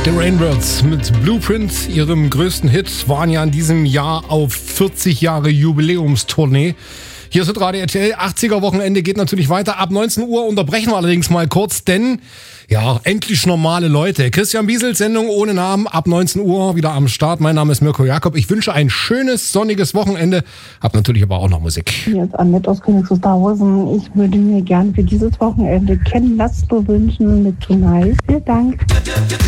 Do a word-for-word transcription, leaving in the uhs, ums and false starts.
The Rainbirds mit Blueprint, ihrem größten Hit, waren ja in diesem Jahr auf vierzig Jahre Jubiläumstournee. Hier ist Radio R T L, achtziger Wochenende geht natürlich weiter. Ab neunzehn Uhr unterbrechen wir allerdings mal kurz, denn ja, endlich normale Leute. Christian Biesels Sendung ohne Namen, ab neunzehn Uhr wieder am Start. Mein Name ist Mirko Jakob. Ich wünsche ein schönes, sonniges Wochenende. Hab natürlich aber auch noch Musik. Hier ist Annette aus Königs Wusterhausen. Ich würde mir gern für dieses Wochenende Ken Laszlo wünschen mit Tonight. Vielen Dank.